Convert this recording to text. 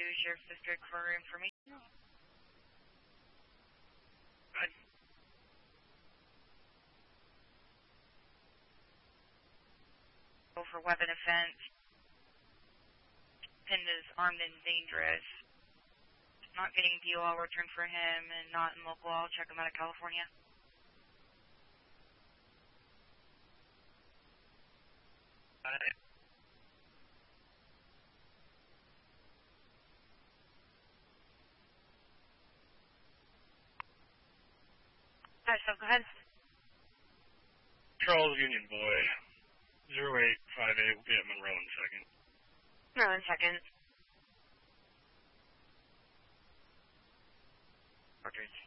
Sheriff's District for information. For weapon offense. Pinned is armed and dangerous. Not getting DOL returned for him and not in local law. Check him out of California. Got it. Hi, so go ahead. Charles Union Boy. 0858 will be at Monroe in a second. Monroe in a second. Orders.